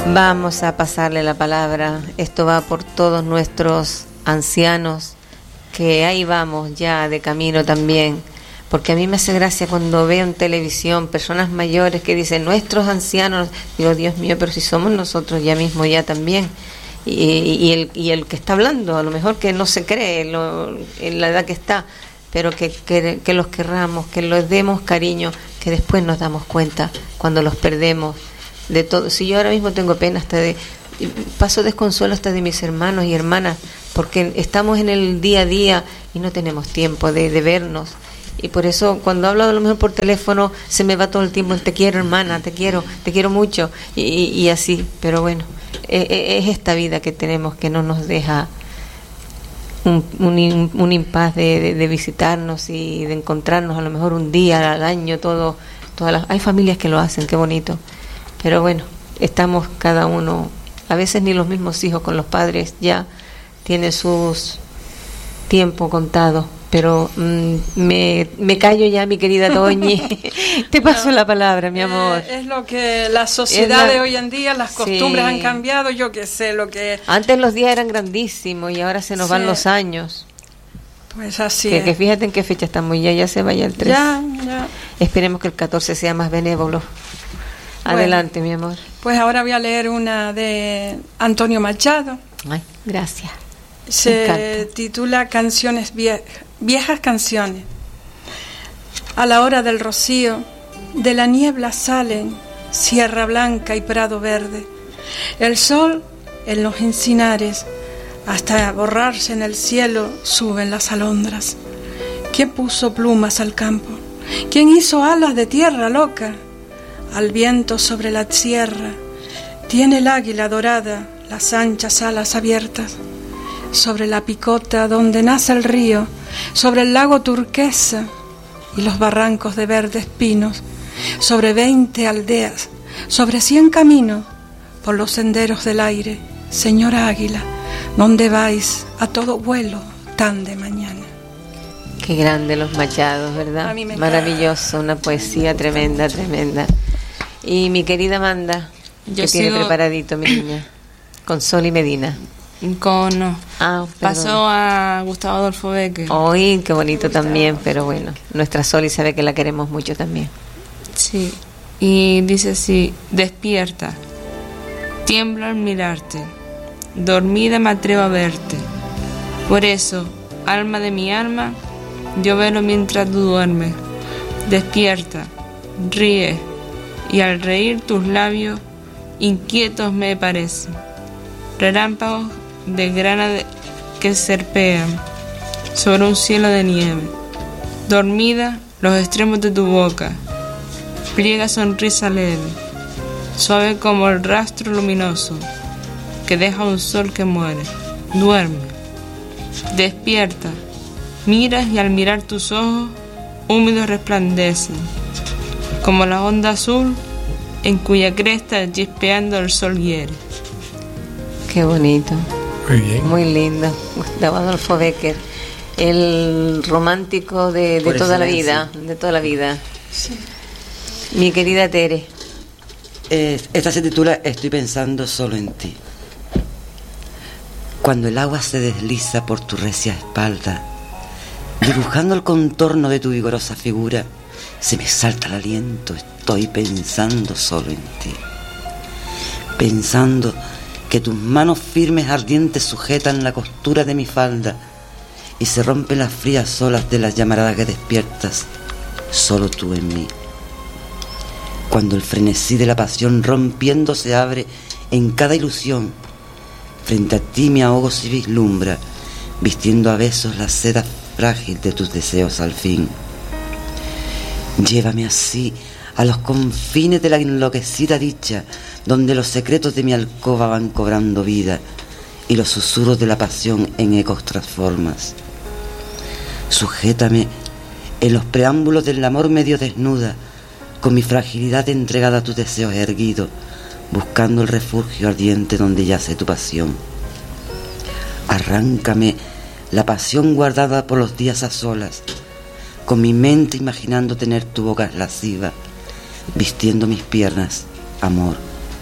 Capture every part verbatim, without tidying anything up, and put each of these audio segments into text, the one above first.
Vamos a pasarle la palabra. Esto va por todos nuestros ancianos, que ahí vamos ya de camino también. Porque a mí me hace gracia cuando veo en televisión personas mayores que dicen nuestros ancianos. Digo, Dios mío, pero si somos nosotros ya mismo ya también. Y, y, el, y el que está hablando, a lo mejor que no se cree lo, en la edad que está, pero que, que, que los querramos, que los demos cariño, que después nos damos cuenta cuando los perdemos de todo. Si yo ahora mismo tengo pena hasta de, paso desconsuelo hasta de mis hermanos y hermanas, porque estamos en el día a día y no tenemos tiempo de, de vernos. Y por eso cuando hablo a lo mejor por teléfono se me va todo el tiempo el te quiero, hermana, te quiero, te quiero mucho, y, y, y así. Pero bueno, es, es esta vida que tenemos que no nos deja un, un, un impas de, de, de visitarnos y de encontrarnos a lo mejor un día al año. Todo, todas las, hay familias que lo hacen, qué bonito. Pero bueno, estamos cada uno, a veces ni los mismos hijos con los padres ya tienen sus tiempo contado. Pero mmm, me, me callo ya, mi querida Toñi. Te paso no, la palabra, mi amor. Eh, es lo que la sociedad la, de hoy en día, las costumbres sí. han cambiado, yo qué sé, lo que... Antes los días eran grandísimos y ahora se nos sí. van los años. Pues así que, es. Que fíjate en qué fecha estamos ya, ya se vaya el tres. Ya, ya. Esperemos que el catorce sea más benévolo. Adelante, bueno, mi amor. Pues ahora voy a leer una de Antonio Machado. Ay, gracias. Se titula Canciones viejas, viejas canciones. A la hora del rocío, de la niebla salen sierra blanca y prado verde. El sol en los encinares, hasta borrarse en el cielo, suben las alondras. ¿Quién puso plumas al campo? ¿Quién hizo alas de tierra loca? Al viento sobre la sierra tiene el águila dorada las anchas alas abiertas. Sobre la picota donde nace el río, sobre el lago turquesa y los barrancos de verdes pinos, sobre veinte aldeas, sobre cien caminos, por los senderos del aire, señora águila, ¿dónde vais a todo vuelo tan de mañana? Qué grande los Machados, ¿verdad? A mí me Maravilloso, una poesía tremenda, tremenda. Y mi querida Amanda, Yo que tiene sigo... preparadito, mi niña, con Sol y Medina. Con no. Ah, pasó a Gustavo Adolfo Bécquer. Hoy, qué bonito también, pero bueno, nuestra Sol y sabe que la queremos mucho también. Sí, y dice así: despierta, tiemblo al mirarte, dormida me atrevo a verte. Por eso, alma de mi alma, yo velo mientras tú duermes. Despierta, ríe, y al reír tus labios inquietos me parecen relámpagos de grana de, que serpean sobre un cielo de nieve. Dormida, los extremos de tu boca pliega sonrisa leve, suave como el rastro luminoso que deja un sol que muere. Duerme, despierta, miras y al mirar tus ojos húmedos resplandecen como la onda azul en cuya cresta chispeando el sol hiere. Qué bonito. Muy bien. Muy lindo. Gustavo Adolfo Bécquer, el romántico de, de toda la vida, de toda la vida. Sí. Mi querida Tere. Eh, esta se titula Estoy pensando solo en ti. Cuando el agua se desliza por tu recia espalda, dibujando el contorno de tu vigorosa figura, se me salta el aliento. Estoy pensando solo en ti. Pensando que tus manos firmes ardientes sujetan la costura de mi falda y se rompen las frías olas de la llamarada que despiertas solo tú en mí. Cuando el frenesí de la pasión rompiendo se abre en cada ilusión, frente a ti me ahogo si vislumbra, vistiendo a besos la seda frágil de tus deseos al fin. Llévame así a los confines de la enloquecida dicha, donde los secretos de mi alcoba van cobrando vida y los susurros de la pasión en ecos transformas. Sujétame en los preámbulos del amor medio desnuda, con mi fragilidad entregada a tus deseos erguidos, buscando el refugio ardiente donde yace tu pasión. Arráncame la pasión guardada por los días a solas, con mi mente imaginando tener tu boca lasciva, vistiendo mis piernas, amor,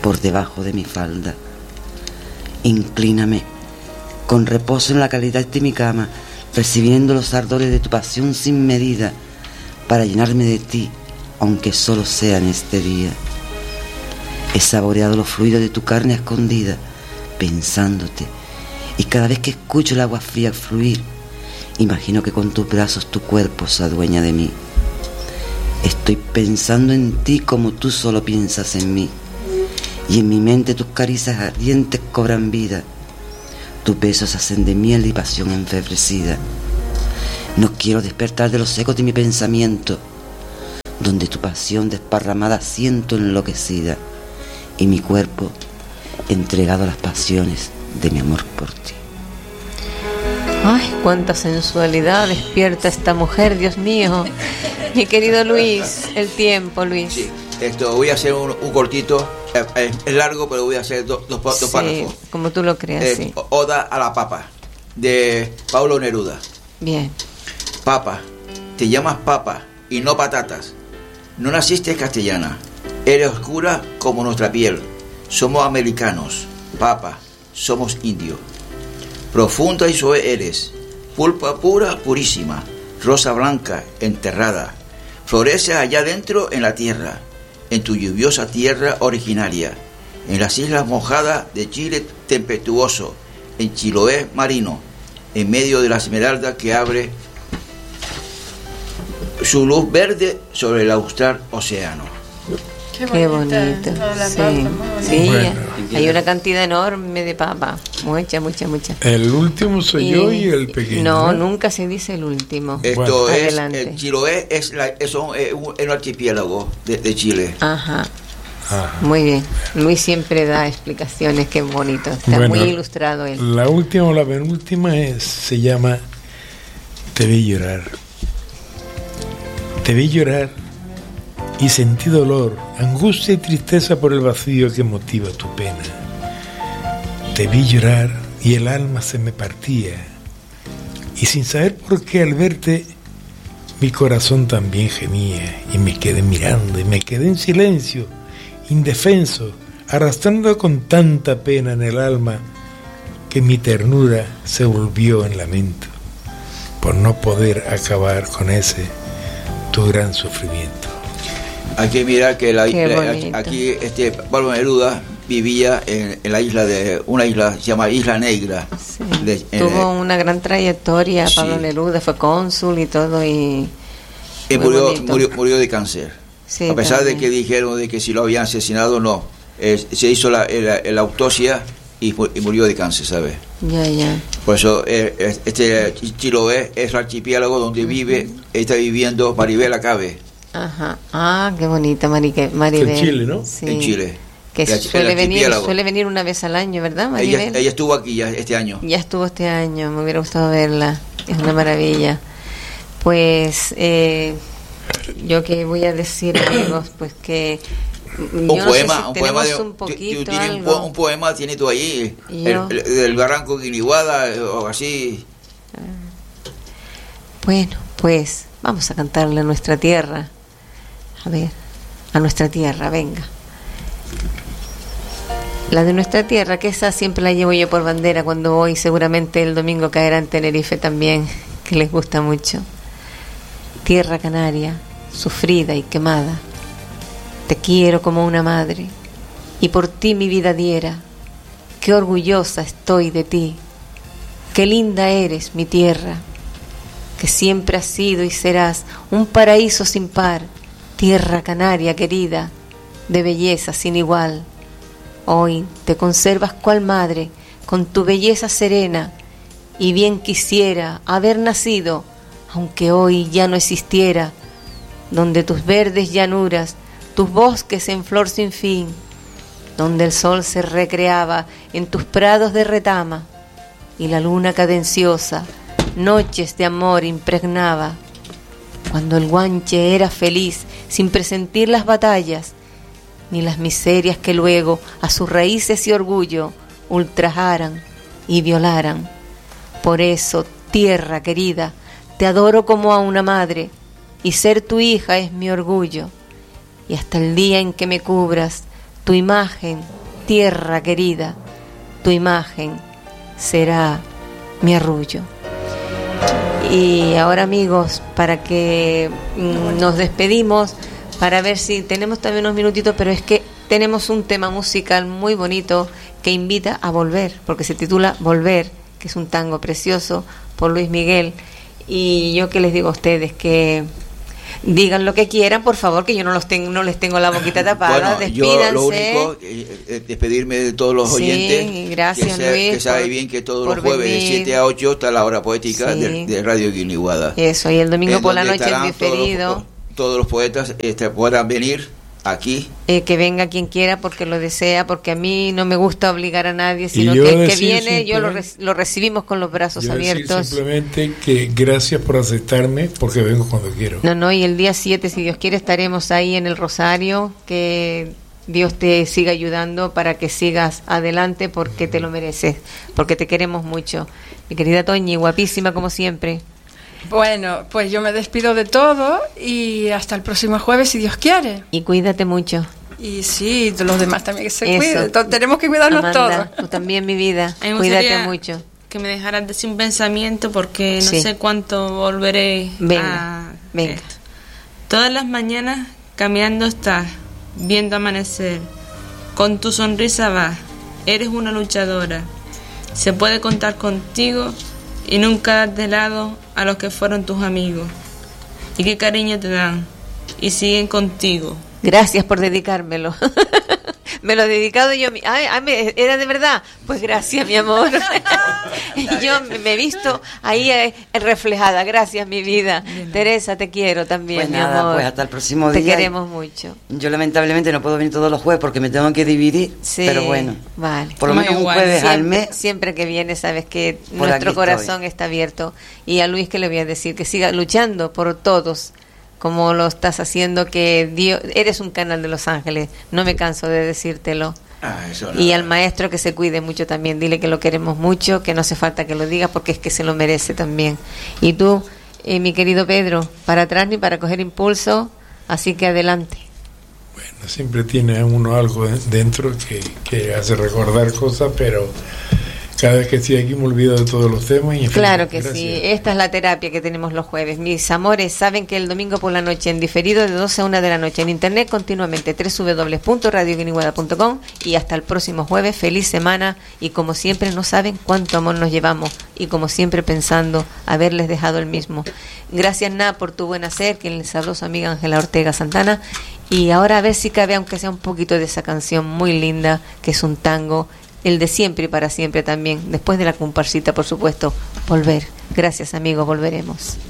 por debajo de mi falda. Inclíname, con reposo en la calidad de mi cama, recibiendo los ardores de tu pasión sin medida, para llenarme de ti, aunque solo sea en este día. He saboreado los fluidos de tu carne escondida, pensándote, y cada vez que escucho el agua fría fluir, imagino que con tus brazos tu cuerpo se adueña de mí. Estoy pensando en ti como tú solo piensas en mí, y en mi mente tus caricias ardientes cobran vida. Tus besos hacen de miel y pasión enfebrecida. No quiero despertar de los ecos de mi pensamiento, donde tu pasión desparramada siento enloquecida, y mi cuerpo entregado a las pasiones de mi amor por ti. Ay, cuánta sensualidad despierta esta mujer, Dios mío. Mi querido Luis, el tiempo, Luis. Sí, esto voy a hacer un, un cortito, es, es largo, pero voy a hacer dos, dos, dos sí, párrafos. Como tú lo creas, eh, sí. Oda a la papa, de Pablo Neruda. Bien. Papa, te llamas papa y no patatas. No naciste castellana, eres oscura como nuestra piel. Somos americanos, papa, somos indios. Profunda y suave eres, pulpa pura, purísima, rosa blanca, enterrada. Florece allá dentro en la tierra, en tu lluviosa tierra originaria, en las islas mojadas de Chile tempestuoso, en Chiloé marino, en medio de la esmeralda que abre su luz verde sobre el austral océano. Qué, Qué bonito. Sí, sí, bueno. Hay una cantidad enorme de papa, mucha, mucha, mucha. El último soy y, yo y el pequeño. No, ¿no? Nunca se dice el último. Esto bueno. es, Adelante. El Chiloé es, la, es, un, es un archipiélago de, de Chile. Ajá. Ajá. Muy bien. Luis siempre da explicaciones, qué bonito. Está bueno, muy ilustrado él. La última o la penúltima es, se llama Te vi llorar. Te vi llorar y sentí dolor, angustia y tristeza por el vacío que motiva tu pena. Te vi llorar y el alma se me partía, y sin saber por qué al verte mi corazón también gemía, y me quedé mirando y me quedé en silencio, indefenso, arrastrando con tanta pena en el alma que mi ternura se volvió en lamento por no poder acabar con ese tu gran sufrimiento. Hay que mirar que la, la, aquí este Pablo Neruda vivía en, en la isla de una isla se llama Isla Negra. Sí. De, Tuvo en, una gran trayectoria. Pablo sí. Neruda fue cónsul y todo y, y murió, murió murió de cáncer. Sí, a pesar también. de que dijeron de que si lo habían asesinado no, eh, se hizo la, la, la autopsia y, y murió de cáncer, ¿sabes? Ya ya. Por eso eh, este Chiloé es el archipiélago donde vive está viviendo Maribel Acabe. Ajá, ah, qué bonita Maribel. Maribel. En Chile, ¿no? Sí. En Chile. Que el, suele, el venir, suele venir una vez al año, ¿verdad, Maribel? Ella, ella estuvo aquí ya este año. Ya estuvo este año, me hubiera gustado verla. Es una maravilla. Pues, eh, yo que voy a decir, amigos, pues que... Un poema, no sé si un poema de un, poquito, tiene un, un poema tiene tú ahí, el, el, del Barranco Guiniguada o así. Bueno, pues vamos a cantarle a nuestra tierra. A ver, a nuestra tierra, venga. La de nuestra tierra, que esa siempre la llevo yo por bandera cuando voy, seguramente el domingo caerá en Tenerife también, que les gusta mucho. Tierra canaria, sufrida y quemada, te quiero como una madre, y por ti mi vida diera. Qué orgullosa estoy de ti, qué linda eres mi tierra, que siempre has sido y serás un paraíso sin par. Tierra canaria querida, de belleza sin igual. Hoy te conservas cual madre, con tu belleza serena, y bien quisiera haber nacido, aunque hoy ya no existiera, donde tus verdes llanuras, tus bosques en flor sin fin, donde el sol se recreaba en tus prados de retama, y la luna cadenciosa noches de amor impregnaba, cuando el guanche era feliz sin presentir las batallas, ni las miserias que luego a sus raíces y orgullo ultrajaran y violaran. Por eso, tierra querida, te adoro como a una madre, y ser tu hija es mi orgullo, y hasta el día en que me cubras tu imagen tierra querida, tu imagen será mi arrullo. Y ahora, amigos, para que mm, nos despedimos, para ver si tenemos también unos minutitos, pero es que tenemos un tema musical muy bonito que invita a volver, porque se titula Volver, que es un tango precioso por Luis Miguel. Y yo que les digo a ustedes que digan lo que quieran, por favor, que yo no los tengo, no les tengo la boquita tapada. Bueno, despídanse. Yo lo único es despedirme de todos los sí, oyentes. Gracias, que, sea, Luis, que sabe por, bien que todos los jueves venir. de siete a ocho está la hora poética sí. de, de Radio Guiniguada. Eso, y el domingo por la noche el diferido. Todos los, todos los poetas este, puedan venir aquí. Eh, que venga quien quiera porque lo desea, porque a mí no me gusta obligar a nadie, sino que el que viene yo lo, lo recibimos con los brazos yo abiertos. Simplemente que gracias por aceptarme, porque vengo cuando quiero. No, no, y el día siete, si Dios quiere, estaremos ahí en el Rosario, que Dios te siga ayudando para que sigas adelante, porque te lo mereces, porque te queremos mucho. Mi querida Toñi, guapísima como siempre. Bueno, pues yo me despido de todo y hasta el próximo jueves, si Dios quiere. Y cuídate mucho. Y sí, los demás también que se Eso. cuiden. Tenemos que cuidarnos Amanda, todos. Tú también, mi vida. Cuídate mucho. Que me dejaras decir un pensamiento porque no sí. sé cuánto volveré venga, a... Venga. Esto. Todas las mañanas caminando estás, viendo amanecer. Con tu sonrisa vas. Eres una luchadora. Se puede contar contigo y nunca das de lado a los que fueron tus amigos y qué cariño te dan y siguen contigo. Gracias por dedicármelo. Me lo he dedicado yo. Ay, ay, ¿era de verdad? Pues gracias, mi amor. Yo me he visto ahí eh, reflejada. Gracias, mi vida. Bien. Teresa, te quiero también, pues mi nada, amor. Pues hasta el próximo te día. Te queremos mucho. Yo lamentablemente no puedo venir todos los jueves porque me tengo que dividir. Sí, pero bueno, vale. por lo menos un jueves siempre, al mes. Siempre que viene, sabes que nuestro corazón estoy. está abierto. Y a Luis, que le voy a decir? Que siga luchando por todos, como lo estás haciendo, que Dios, eres un canal de los ángeles, no me canso de decírtelo. Ah, eso no. Y al maestro que se cuide mucho también, dile que lo queremos mucho, que no hace falta que lo diga porque es que se lo merece también. Y tú, eh, mi querido Pedro, para atrás ni para coger impulso, así que adelante. Bueno, siempre tiene uno algo dentro que, que hace recordar cosas, pero cada vez que estoy aquí me olvido de todos los temas. Y en claro fin, que gracias. sí, esta es la terapia que tenemos los jueves. Mis amores, saben que el domingo por la noche en diferido de doce a una de la noche en internet continuamente doble u doble u doble u punto radio guiniguada punto com y hasta el próximo jueves. Feliz semana y como siempre no saben cuánto amor nos llevamos y como siempre pensando haberles dejado el mismo. Gracias, Na, por tu buen hacer, quien les habló su amiga Ángela Ortega Santana. Y ahora a ver si cabe, aunque sea un poquito de esa canción muy linda que es un tango, el de siempre y para siempre también, después de la comparsita, por supuesto, volver. Gracias, amigos, volveremos.